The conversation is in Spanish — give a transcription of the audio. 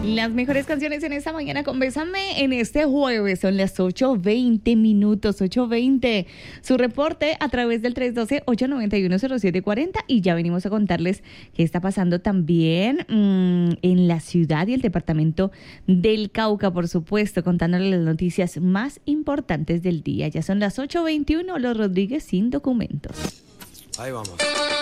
Las mejores canciones en esta mañana con Bésame en este jueves. Son las 8:20, 8:20. Su reporte a través del 312-891-0740. Y ya venimos a contarles qué está pasando también en la ciudad y el departamento del Cauca, por supuesto, contándoles las noticias más importantes del día. Ya son las 8:21. Los Rodríguez sin documentos. Ahí vamos.